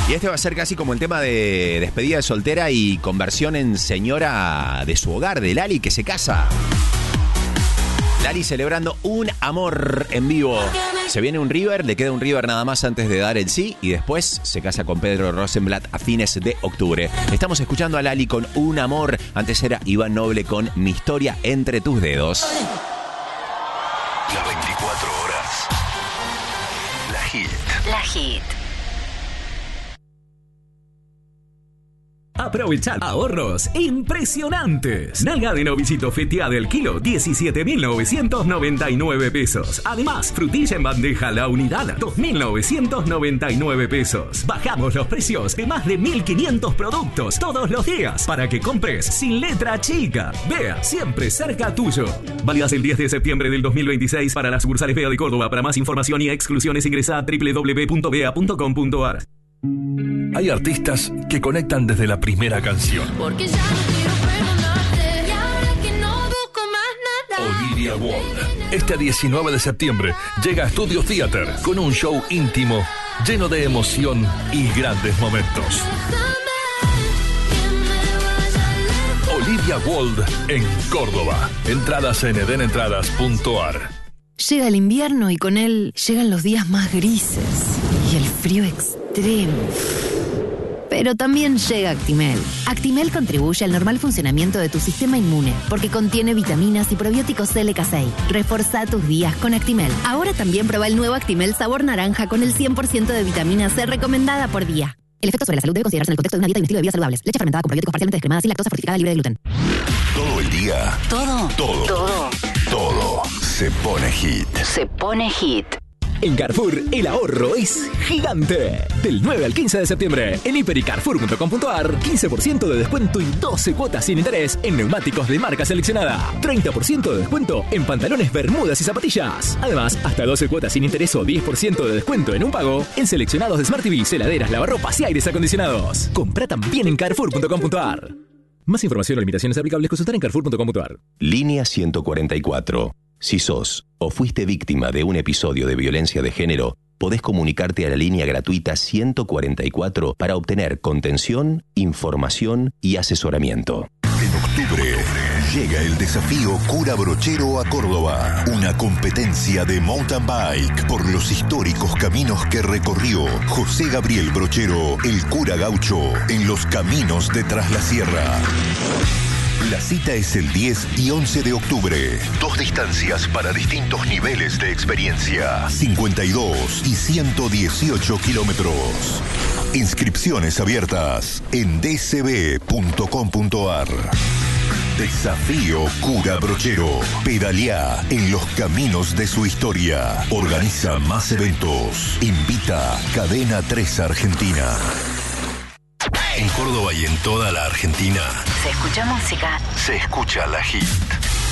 Y este va a ser casi como el tema de despedida de soltera y conversión en señora de su hogar, de Lali, que se casa. Lali celebrando un amor en vivo. Se viene un River, le queda un River nada más antes de dar el sí y después se casa con Pedro Rosenblatt a fines de octubre. Estamos escuchando a Lali con Un Amor. Antes era Iván Noble con Mi Historia Entre Tus Dedos. Las 24 horas. La Hit. La Hit. Aprovechar ahorros impresionantes. Nalga de novicito feteada del kilo, 17.999 pesos. Además, frutilla en bandeja la unidad, 2.999 pesos. Bajamos los precios de más de 1.500 productos todos los días para que compres sin letra chica. Vea, siempre cerca tuyo. Válidas el 10 de septiembre del 2026 para las sucursales Bea de Córdoba. Para más información y exclusiones ingresa a www.bea.com.ar. Hay artistas que conectan desde la primera canción. Porque ya no quiero perdonarte y ahora que no busco más nada. Olivia Wilde. Este 19 de septiembre llega a Studio Theater con un show íntimo, lleno de emoción y grandes momentos. Olivia Wilde en Córdoba. Entradas en edenentradas.ar. Llega el invierno y con él llegan los días más grises y el frío extremo. Pero también llega Actimel. Actimel contribuye al normal funcionamiento de tu sistema inmune porque contiene vitaminas y probióticos LK6. Reforzá tus días con Actimel. Ahora también prueba el nuevo Actimel sabor naranja con el 100% de vitamina C recomendada por día. El efecto sobre la salud debe considerarse en el contexto de una dieta y un estilo de vida saludables. Leche fermentada con probióticos parcialmente descremada sin lactosa, fortificada, libre de gluten. Todo el día. Todo se pone hit. Se pone hit. En Carrefour, el ahorro es gigante. Del 9 al 15 de septiembre, en hiper.y-carrefour.com.ar, 15% de descuento y 12 cuotas sin interés en neumáticos de marca seleccionada. 30% de descuento en pantalones, bermudas y zapatillas. Además, hasta 12 cuotas sin interés o 10% de descuento en un pago en seleccionados de Smart TV, heladeras, lavarropas y aires acondicionados. Compra también en carrefour.com.ar. Más información o limitaciones aplicables consultar en carrefour.com.ar. Línea 144. Si sos o fuiste víctima de un episodio de violencia de género, podés comunicarte a la línea gratuita 144 para obtener contención, información y asesoramiento. En octubre llega el desafío Cura Brochero a Córdoba. Una competencia de mountain bike por los históricos caminos que recorrió José Gabriel Brochero, el cura gaucho, en los caminos de Tras la Sierra. La cita es el 10 y 11 de octubre. 2 distancias para distintos niveles de experiencia. 52 y 118 kilómetros. Inscripciones abiertas en dcb.com.ar. Desafío Cura Brochero. Pedaleá en los caminos de su historia. Organiza más eventos. Invita Cadena 3 Argentina. En Córdoba y en toda la Argentina Se escucha música. se escucha la Hit.